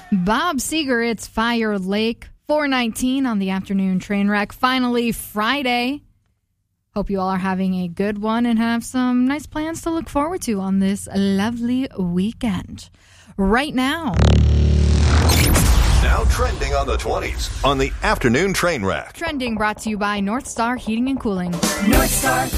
Bob Seger, it's Fire Lake, 4:19 on the afternoon train wreck. Finally, Friday. Hope you all are having a good one and have some nice plans to look forward to on this lovely weekend. Right now trending on the 20s on the afternoon train wreck. Trending brought to you by North Star Heating and Cooling. North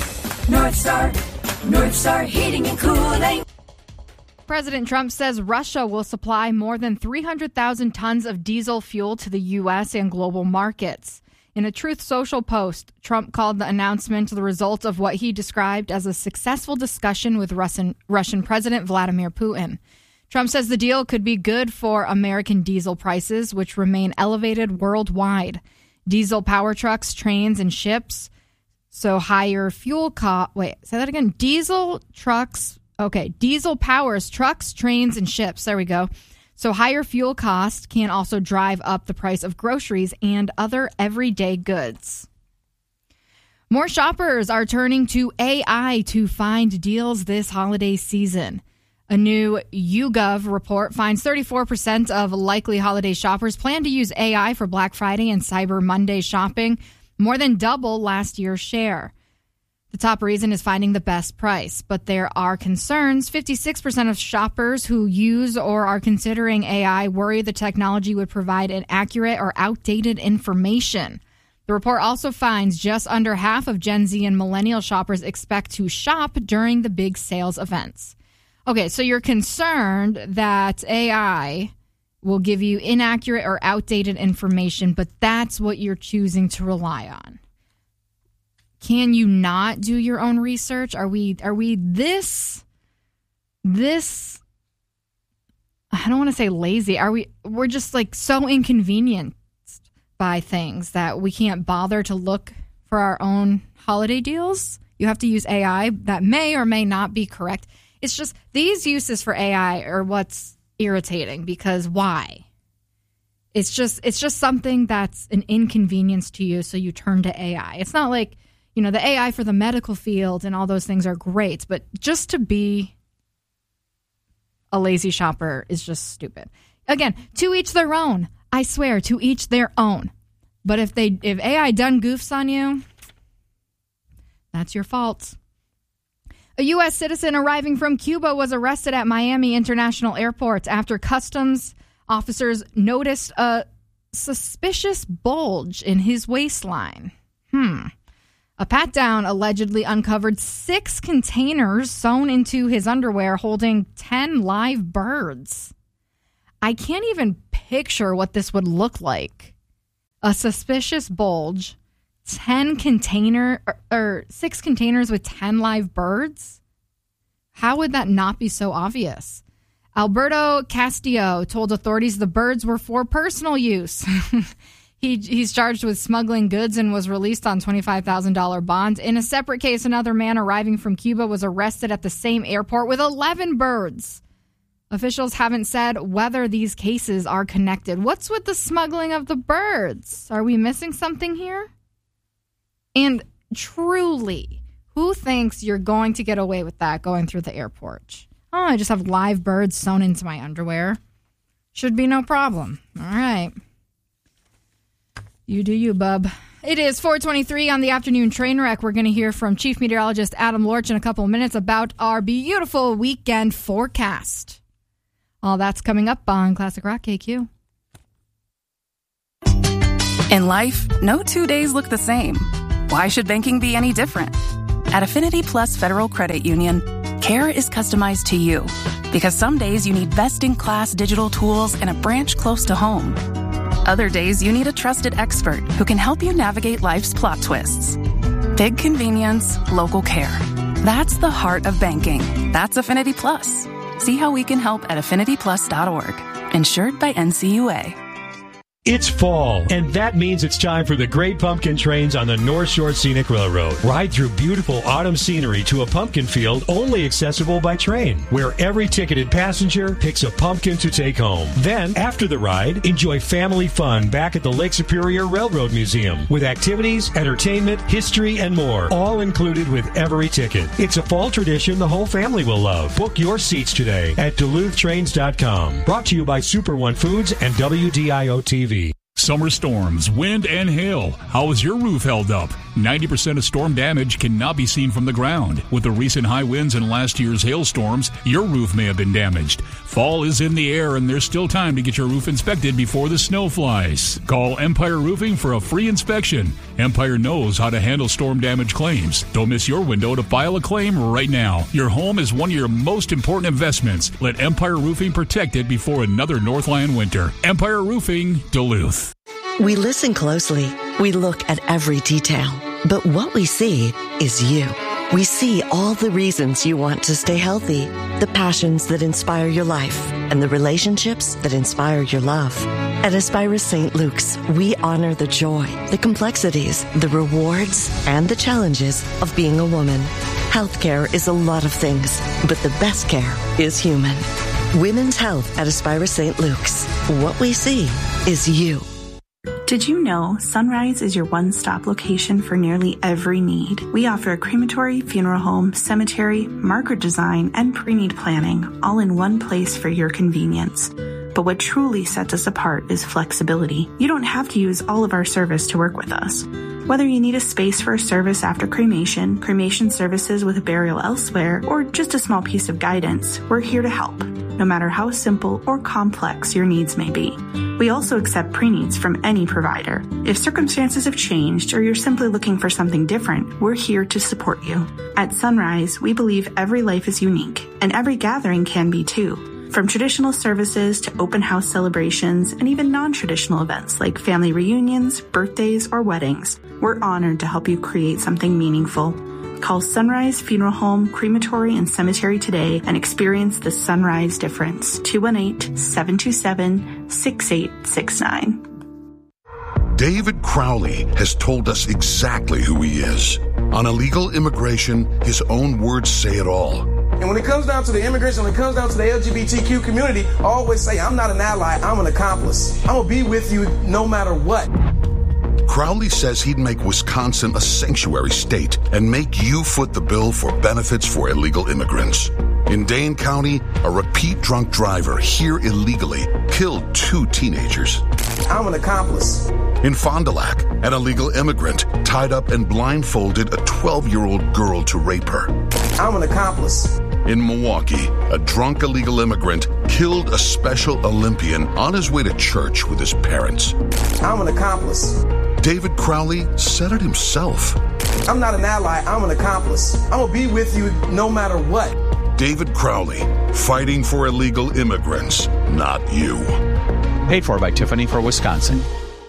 Star Heating and Cooling. President Trump says Russia will supply more than 300,000 tons of diesel fuel to the U.S. and global markets. In a Truth Social post, Trump called the announcement the result of what he described as a successful discussion with Russian President Vladimir Putin. Trump says the deal could be good for American diesel prices, which remain elevated worldwide. Diesel power trucks, trains, and ships, so higher fuel cost. Wait, say that again. Diesel powers trucks, trains, and ships. There we go. So higher fuel costs can also drive up the price of groceries and other everyday goods. More shoppers are turning to AI to find deals this holiday season. A new YouGov report finds 34% of likely holiday shoppers plan to use AI for Black Friday and Cyber Monday shopping, more than double last year's share. The top reason is finding the best price, but there are concerns. 56% of shoppers who use or are considering AI worry the technology would provide inaccurate or outdated information. The report also finds just under half of Gen Z and millennial shoppers expect to shop during the big sales events. Okay, so you're concerned that AI will give you inaccurate or outdated information, but that's what you're choosing to rely on. Can you not do your own research? Are we this I don't want to say lazy. We're just like so inconvenienced by things that we can't bother to look for our own holiday deals? You have to use AI that may or may not be correct. It's just these uses for AI are what's irritating, because why? It's just something that's an inconvenience to you, so you turn to AI. It's not like, the AI for the medical field and all those things are great, but just to be a lazy shopper is just stupid. Again, to each their own. I swear, to each their own. But if AI done goofs on you, that's your fault. A U.S. citizen arriving from Cuba was arrested at Miami International Airport after customs officers noticed a suspicious bulge in his waistline. A pat-down allegedly uncovered 6 containers sewn into his underwear holding 10 live birds. I can't even picture what this would look like. A suspicious bulge, 6 containers with 10 live birds? How would that not be so obvious? Alberto Castillo told authorities the birds were for personal use. He's charged with smuggling goods and was released on $25,000 bond. In a separate case, another man arriving from Cuba was arrested at the same airport with 11 birds. Officials haven't said whether these cases are connected. What's with the smuggling of the birds? Are we missing something here? And truly, who thinks you're going to get away with that going through the airport? Oh, I just have live birds sewn into my underwear. Should be no problem. All right. You do you, bub. It is 4:23 on the afternoon train wreck. We're going to hear from Chief Meteorologist Adam Lorch in a couple of minutes about our beautiful weekend forecast. All that's coming up on Classic Rock KQ. In life, no 2 days look the same. Why should banking be any different? At Affinity Plus Federal Credit Union, care is customized to you. Because some days you need best-in-class digital tools and a branch close to home. Other days, you need a trusted expert who can help you navigate life's plot twists. Big convenience, local care. That's the heart of banking. That's Affinity Plus. See how we can help at affinityplus.org. Insured by NCUA. It's fall, and that means it's time for the Great Pumpkin Trains on the North Shore Scenic Railroad. Ride through beautiful autumn scenery to a pumpkin field only accessible by train, where every ticketed passenger picks a pumpkin to take home. Then, after the ride, enjoy family fun back at the Lake Superior Railroad Museum with activities, entertainment, history, and more, all included with every ticket. It's a fall tradition the whole family will love. Book your seats today at DuluthTrains.com. Brought to you by Super One Foods and WDIO-TV. Summer storms, wind, and hail. How is your roof held up? 90% of storm damage cannot be seen from the ground. With the recent high winds and last year's hailstorms, your roof may have been damaged. Fall is in the air, and there's still time to get your roof inspected before the snow flies. Call Empire Roofing for a free inspection. Empire knows how to handle storm damage claims. Don't miss your window to file a claim right now. Your home is one of your most important investments. Let Empire Roofing protect it before another Northland winter. Empire Roofing, Duluth. We listen closely. We look at every detail. But what we see is you. We see all the reasons you want to stay healthy, the passions that inspire your life, and the relationships that inspire your love. At Aspira St. Luke's, we honor the joy, the complexities, the rewards, and the challenges of being a woman. Healthcare is a lot of things, but the best care is human. Women's health at Aspira St. Luke's. What we see is you. Did you know Sunrise is your one-stop location for nearly every need? We offer a crematory, funeral home, cemetery, marker design, and pre-need planning, all in one place for your convenience. But what truly sets us apart is flexibility. You don't have to use all of our service to work with us. Whether you need a space for a service after cremation, cremation services with a burial elsewhere, or just a small piece of guidance, we're here to help, no matter how simple or complex your needs may be. We also accept pre-needs from any provider. If circumstances have changed or you're simply looking for something different, we're here to support you. At Sunrise, we believe every life is unique, and every gathering can be too. From traditional services to open house celebrations and even non-traditional events like family reunions, birthdays, or weddings, we're honored to help you create something meaningful. Call Sunrise Funeral Home, Crematory, and Cemetery today and experience the Sunrise difference. 218-727-6869. David Crowley has told us exactly who he is. On illegal immigration, his own words say it all. And when it comes down to the immigrants, when it comes down to the LGBTQ community, I always say, I'm not an ally, I'm an accomplice. I'm going to be with you no matter what. Crowley says he'd make Wisconsin a sanctuary state and make you foot the bill for benefits for illegal immigrants. In Dane County, a repeat drunk driver here illegally killed 2 teenagers. I'm an accomplice. In Fond du Lac, an illegal immigrant tied up and blindfolded a 12-year-old girl to rape her. I'm an accomplice. In Milwaukee, a drunk illegal immigrant killed a Special Olympian on his way to church with his parents. I'm an accomplice. David Crowley said it himself. I'm not an ally, I'm an accomplice. I'm going to be with you no matter what. David Crowley, fighting for illegal immigrants, not you. Paid for by Tiffany for Wisconsin.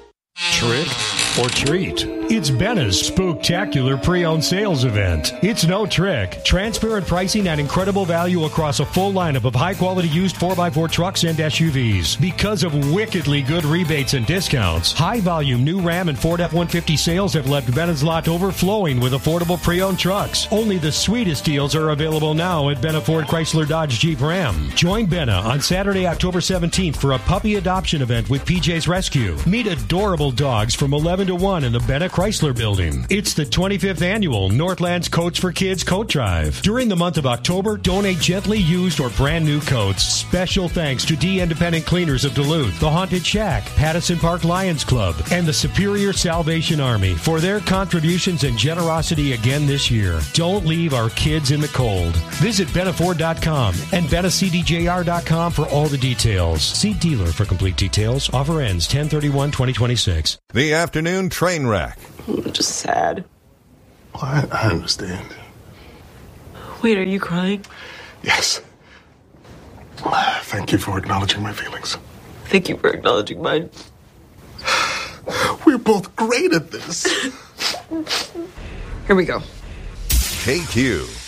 Trick or treat? It's Benna's Spooktacular Pre-Owned Sales Event. It's no trick. Transparent pricing and incredible value across a full lineup of high-quality used 4x4 trucks and SUVs. Because of wickedly good rebates and discounts, high-volume new Ram and Ford F-150 sales have left Benna's lot overflowing with affordable pre-owned trucks. Only the sweetest deals are available now at Benna Ford Chrysler Dodge Jeep Ram. Join Benna on Saturday, October 17th for a puppy adoption event with PJ's Rescue. Meet adorable dogs from 11 to 1 in the Benna Chrysler Building. It's the 25th annual Northlands Coats for Kids Coat Drive. During the month of October, donate gently used or brand new coats. Special thanks to D Independent Cleaners of Duluth, the Haunted Shack, Pattison Park Lions Club, and the Superior Salvation Army for their contributions and generosity again this year. Don't leave our kids in the cold. Visit BennaFord.com and BennaCDJR.com for all the details. See dealer for complete details. Offer ends 10/31/2026. The Afternoon Train Wreck. I'm just sad. Well, I understand. Wait, are you crying? Yes. Thank you for acknowledging my feelings. Thank you for acknowledging mine. We're both great at this. Here we go. KQ.